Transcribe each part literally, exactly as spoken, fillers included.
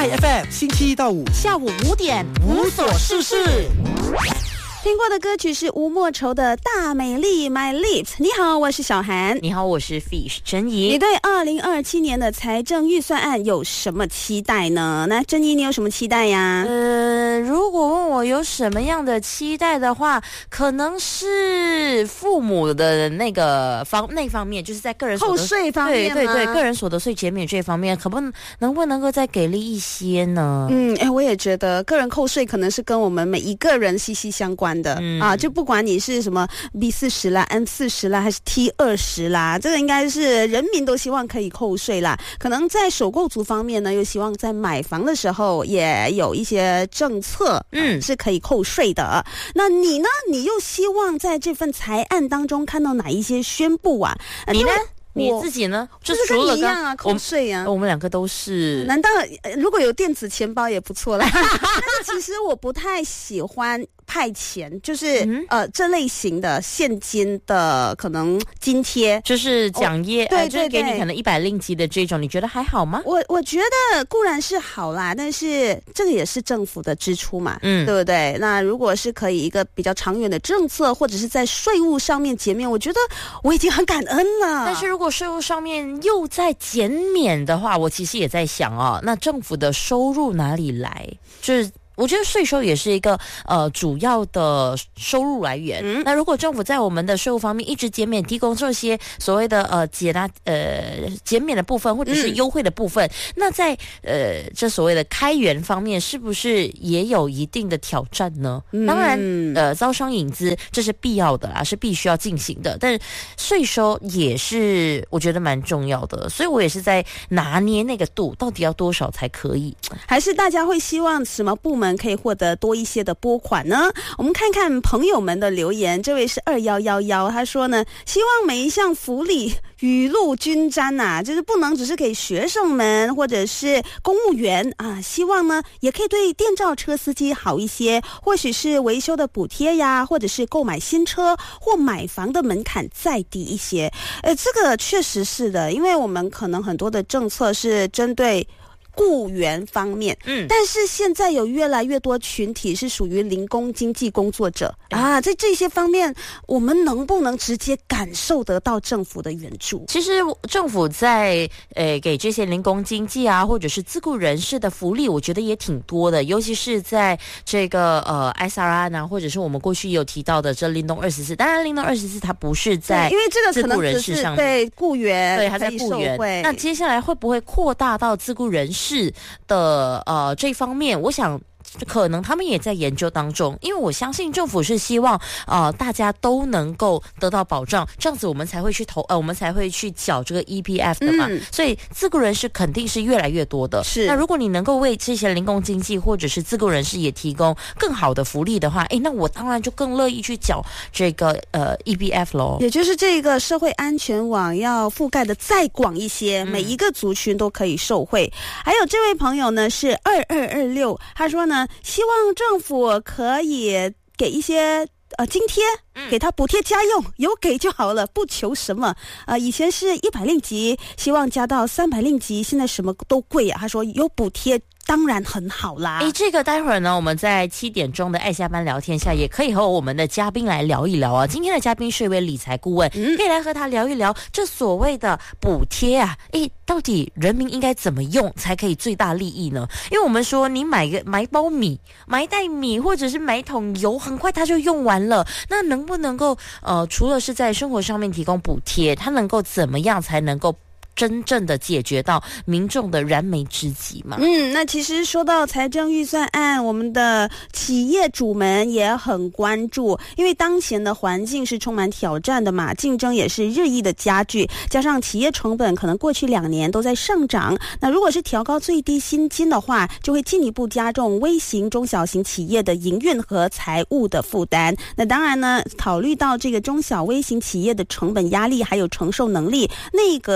F M 星期一到五下午五点无所事事。 听过的歌曲是吴莫愁的《大美丽 My Lips》。你好，我是小韩。 你好，我是 Fish 珍怡。 你对二零二七年的财政预算案有什么期待呢？那珍怡，你有什么期待呀？ 呃，如果问我有什么样的期待的话，可能是父母的那个方那方面，就是在个人所得扣税方面吗？ 对对对，个人所得税减免这方面，可不能不能够再给力一些呢？ 嗯，哎，我也觉得个人扣税可能是跟我们每一个人息息相关的、嗯、啊，就不管你是什么 B 四十 啦 M 四十 啦还是 T 二十 啦，这个应该是人民都希望可以扣税啦。可能在首购族方面呢，又希望在买房的时候也有一些政策嗯、呃、是可以扣税的。那你呢，你又希望在这份财案当中看到哪一些宣布啊？ 呃、你呢？你自己呢？ 就是跟你一样啊，扣税啊。 我们两个都是。 难道如果有电子钱包也不错啦？但是其实我不太喜欢派钱，就是、嗯、呃这类型的现金的可能津贴， 就是奖业， 哦、对对对、呃， 就是给你可能一百令吉的这种，你觉得还好吗？ 我我觉得固然是好啦，但是这个也是政府的支出嘛，嗯，对不对？那如果是可以一个比较长远的政策，或者是在税务上面减免，我觉得我已经很感恩了。 但是如果税务上面又在减免的话，我其实也在想哦，那政府的收入哪里来？就是我觉得税收也是一个呃主要的收入来源、嗯。那如果政府在我们的税务方面一直减免提供这些所谓的呃减啊呃减免的部分或者是优惠的部分，嗯、那在呃这所谓的开源方面是不是也有一定的挑战呢？嗯、当然呃招商引资这是必要的啦，是必须要进行的，但是税收也是我觉得蛮重要的，所以我也是在拿捏那个度，到底要多少才可以？ 还是大家会希望什么部门可以获得多一些的拨款呢？我们看看朋友们的留言。这位是二一一一，他说呢，希望每一项福利雨露均沾啊，就是不能只是给学生们或者是公务员啊，希望呢也可以对电召车司机好一些，或许是维修的补贴呀，或者是购买新车或买房的门槛再低一些。呃，这个确实是的，因为我们可能很多的政策是针对雇员方面，嗯，但是现在有越来越多群体是属于零工经济工作者、嗯、啊，在这些方面，我们能不能直接感受得到政府的援助？ 其实政府在呃给这些零工经济啊，或者是自雇人士的福利，我觉得也挺多的，尤其是在这个呃 S R R 呢，或者是我们过去也有提到的这林东二十四，当然林东二十四它不是在因为这个可能只是对雇员， 对，它在雇员。那接下来会不会扩大到自雇人士？是的，呃，这方面，我想可能他们也在研究当中，因为我相信政府是希望呃大家都能够得到保障，这样子我们才会去投呃我们才会去缴这个 E P F 的嘛、嗯、所以自雇人士肯定是越来越多的。是，那如果你能够为这些零工经济或者是自雇人士也提供更好的福利的话，诶，那我当然就更乐意去缴这个呃 E P F 咯。 也就是这个社会安全网要覆盖的再广一些、嗯、每一个族群都可以受惠。还有这位朋友呢是二二二六，他说呢，希望政府可以给一些呃津贴，给他补贴家用，有给就好了，不求什么。呃，以前是一百令吉，希望加到三百令吉，现在什么都贵啊。他说有补贴当然很好啦。 诶，这个待会儿呢，我们在七点钟的爱下班聊天下，也可以和我们的嘉宾来聊一聊啊。今天的嘉宾是一位理财顾问、嗯，可以来和他聊一聊这所谓的补贴啊，诶，到底人民应该怎么用才可以最大利益呢？因为我们说你买个买一包米，买一袋米，或者是买一桶油，很快它就用完了。那能不能够呃，除了是在生活上面提供补贴，它能够怎么样才能够真正的解决到民众的燃眉之急嘛？ 嗯，那其实说到财政预算案，我们的企业主们也很关注，因为当前的环境是充满挑战的嘛，竞争也是日益的加剧，加上企业成本可能过去两年都在上涨，那如果是调高最低薪金的话，就会进一步加重微型中小型企业的营运和财务的负担。那当然呢，考虑到这个中小微型企业的成本压力还有承受能力，内阁是同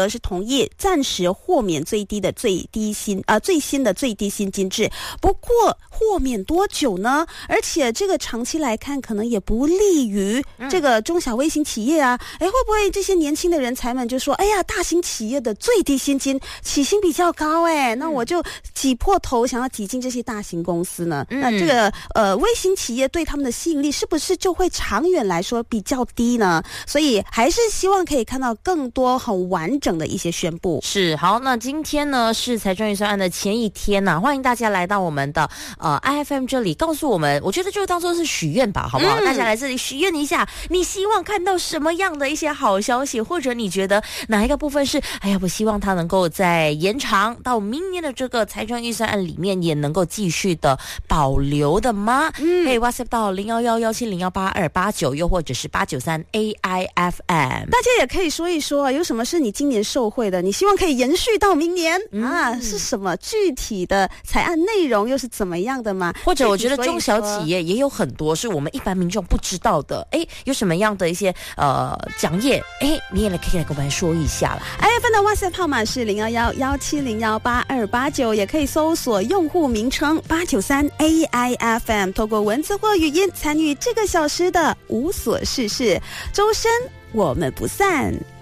业暂时豁免最低的最低薪呃最新的最低薪金制，不过豁免多久呢？而且这个长期来看可能也不利于这个中小微型企业啊。哎、嗯，会不会这些年轻的人才们就说，哎呀，大型企业的最低薪金起薪比较高，哎，那我就挤破头想要挤进这些大型公司呢？嗯、那这个呃微型企业对他们的吸引力是不是就会长远来说比较低呢？所以还是希望可以看到更多很完整的一些宣布。 是，好，那今天呢是财政预算案的前一天呐、啊，欢迎大家来到我们的呃 I F M 这里，告诉我们，我觉得就当做是许愿吧，好不好？嗯、大家来这里许愿一下，你希望看到什么样的一些好消息，或者你觉得哪一个部分是，哎呀，我希望它能够在延长到明年的这个财政预算案里面也能够继续的保留的吗？嗯，可以 WhatsApp 到零幺幺幺七零幺八二八九，又或者是八九三 A I F M。 大家也可以说一说，有什么是你今年受惠的，你希望可以延续到明年、嗯、啊？是什么具体的财案内容又是怎么样的吗？ 或者我觉得中小企业也有很多是我们一般民众不知道的，哎，有什么样的一些呃讲业，哎，你也来可以来跟我们说一下了。 I F M 的 WhatsApp 号码是零幺幺幺七零幺八二八九，也可以搜索用户名称八九三 A I F M， 透过文字或语音参与这个小时的无所事事，周深我们不散。